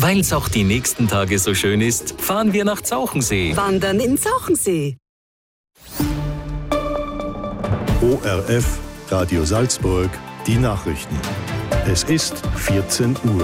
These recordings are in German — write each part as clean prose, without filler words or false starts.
Weil's auch die nächsten Tage so schön ist, fahren wir nach Zauchensee. Wandern in Zauchensee. ORF, Radio Salzburg, die Nachrichten. Es ist 14 Uhr.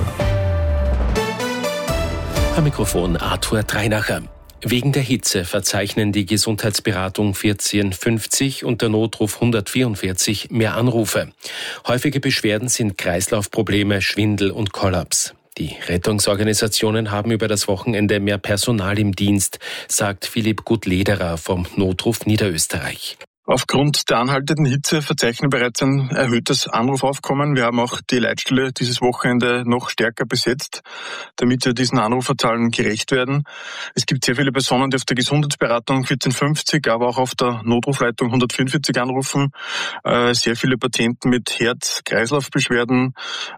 Am Mikrofon Arthur Dreinacher. Wegen der Hitze verzeichnen die Gesundheitsberatung 1450 und der Notruf 144 mehr Anrufe. Häufige Beschwerden sind Kreislaufprobleme, Schwindel und Kollaps. Die Rettungsorganisationen haben über das Wochenende mehr Personal im Dienst, sagt Philipp Gutlederer vom Notruf Niederösterreich. Aufgrund der anhaltenden Hitze verzeichnen wir bereits ein erhöhtes Anrufaufkommen. Wir haben auch die Leitstelle dieses Wochenende noch stärker besetzt, damit wir diesen Anruferzahlen gerecht werden. Es gibt sehr viele Personen, die auf der Gesundheitsberatung 1450, aber auch auf der Notrufleitung 144 anrufen. Sehr viele Patienten mit Herz-Kreislauf-Beschwerden,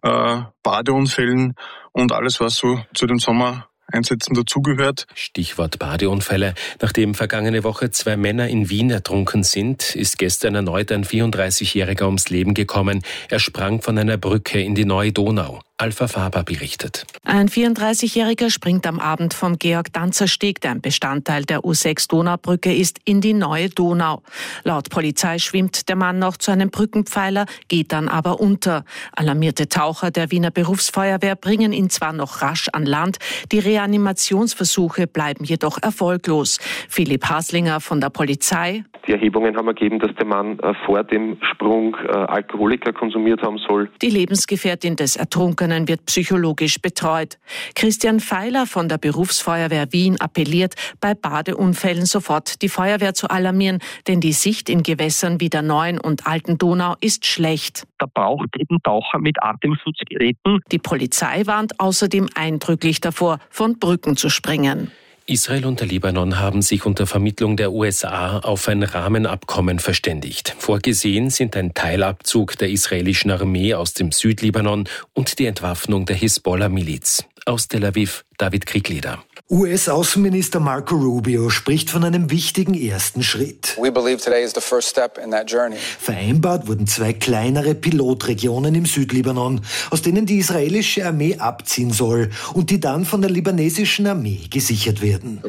Badeunfällen und alles, was so zu den Sommereinsätzen dazugehört. Stichwort Badeunfälle. Nachdem vergangene Woche 2 Männer in Wien ertrunken sind, ist gestern erneut ein 34-Jähriger ums Leben gekommen. Er sprang von einer Brücke in die Neue Donau. Alpha Faber berichtet. Ein 34-Jähriger springt am Abend vom Georg-Danzer-Steg, der ein Bestandteil der U6-Donaubrücke ist, in die Neue Donau. Laut Polizei schwimmt der Mann noch zu einem Brückenpfeiler, geht dann aber unter. Alarmierte Taucher der Wiener Berufsfeuerwehr bringen ihn zwar noch rasch an Land, die Reanimationsversuche bleiben jedoch erfolglos. Philipp Haslinger von der Polizei. Die Erhebungen haben ergeben, dass der Mann vor dem Sprung Alkoholiker konsumiert haben soll. Die Lebensgefährtin des Ertrunkenen wird psychologisch betreut. Christian Feiler von der Berufsfeuerwehr Wien appelliert, bei Badeunfällen sofort die Feuerwehr zu alarmieren, denn die Sicht in Gewässern wie der Neuen und Alten Donau ist schlecht. Da braucht eben Taucher mit Atemschutzgeräten. Die Polizei warnt außerdem eindrücklich davor, von Brücken zu springen. Israel und der Libanon haben sich unter Vermittlung der USA auf ein Rahmenabkommen verständigt. Vorgesehen sind ein Teilabzug der israelischen Armee aus dem Südlibanon und die Entwaffnung der Hisbollah-Miliz. Aus Tel Aviv, David Kriegleder. US-Außenminister Marco Rubio spricht von einem wichtigen ersten Schritt. We believe today is the first step in that journey. Vereinbart wurden 2 kleinere Pilotregionen im Südlibanon, aus denen die israelische Armee abziehen soll und die dann von der libanesischen Armee gesichert werden.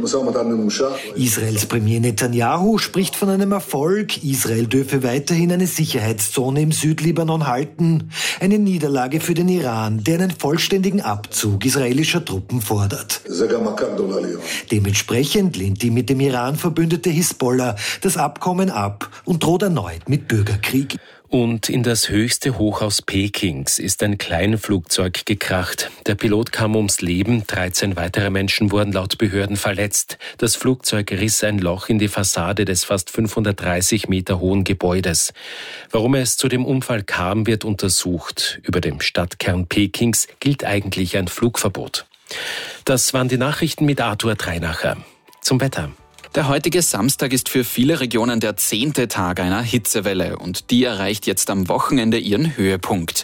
Israels Premier Netanyahu spricht von einem Erfolg. Israel dürfe weiterhin eine Sicherheitszone im Südlibanon halten. Eine Niederlage für den Iran, der einen vollständigen Abzug israelischer Truppen fordert. Dementsprechend lehnt die mit dem Iran verbündete Hisbollah das Abkommen ab und droht erneut mit Bürgerkrieg. Und in das höchste Hochhaus Pekings ist ein Kleinflugzeug gekracht. Der Pilot kam ums Leben, 13 weitere Menschen wurden laut Behörden verletzt. Das Flugzeug riss ein Loch in die Fassade des fast 530 Meter hohen Gebäudes. Warum es zu dem Unfall kam, wird untersucht. Über dem Stadtkern Pekings gilt eigentlich ein Flugverbot. Das waren die Nachrichten mit Arthur Dreinacher. Zum Wetter. Der heutige Samstag ist für viele Regionen der 10. Tag einer Hitzewelle und die erreicht jetzt am Wochenende ihren Höhepunkt.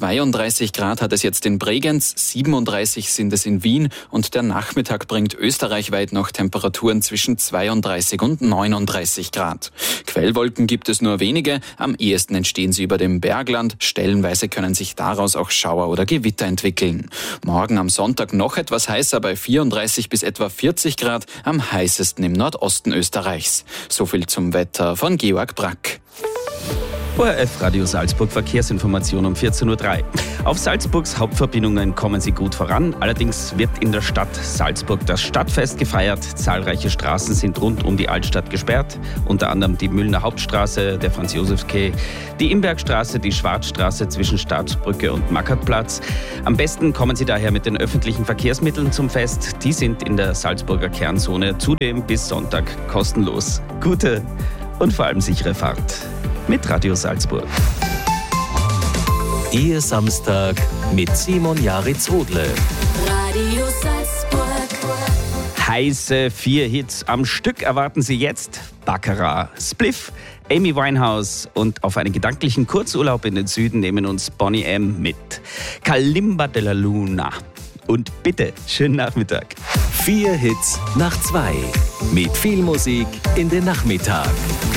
32 Grad hat es jetzt in Bregenz, 37 sind es in Wien und der Nachmittag bringt österreichweit noch Temperaturen zwischen 32 und 39 Grad. Quellwolken gibt es nur wenige, am ehesten entstehen sie über dem Bergland, stellenweise können sich daraus auch Schauer oder Gewitter entwickeln. Morgen am Sonntag noch etwas heißer bei 34 bis etwa 40 Grad, am heißesten im Nordosten Österreichs. So viel zum Wetter von Georg Brack. ORF Radio Salzburg Verkehrsinformation um 14.03 Uhr. Auf Salzburgs Hauptverbindungen kommen sie gut voran. Allerdings wird in der Stadt Salzburg das Stadtfest gefeiert. Zahlreiche Straßen sind rund um die Altstadt gesperrt. Unter anderem die Mühlner Hauptstraße, der Franz-Josefs-Quai, die Imbergstraße, die Schwarzstraße zwischen Staatsbrücke und Mackertplatz. Am besten kommen Sie daher mit den öffentlichen Verkehrsmitteln zum Fest. Die sind in der Salzburger Kernzone zudem bis Sonntag kostenlos. Gute und vor allem sichere Fahrt mit Radio Salzburg. Ihr Samstag mit Simon Jaritz-Rodle. Radio Salzburg. Heiße 4 Hits am Stück erwarten Sie jetzt. Baccarat, Spliff, Amy Winehouse und auf einen gedanklichen Kurzurlaub in den Süden nehmen uns Boney M. mit. Kalimba de la Luna. Und bitte, schönen Nachmittag. 4 Hits nach 2. Mit viel Musik in den Nachmittag.